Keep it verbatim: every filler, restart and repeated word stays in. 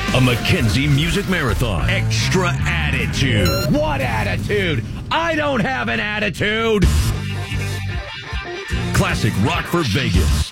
A Mackenzie Music Marathon. Extra attitude. What attitude? I don't have an attitude. Classic rock for Vegas.